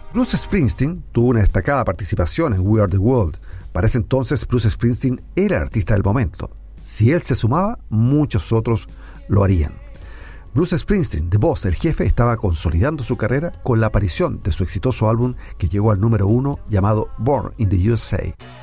Bruce Springsteen tuvo una destacada participación en We Are the World. Para ese entonces, Bruce Springsteen era el artista del momento. Si él se sumaba, muchos otros lo harían. Bruce Springsteen, The Boss, el jefe, estaba consolidando su carrera con la aparición de su exitoso álbum que llegó al número 1 llamado Born in the USA.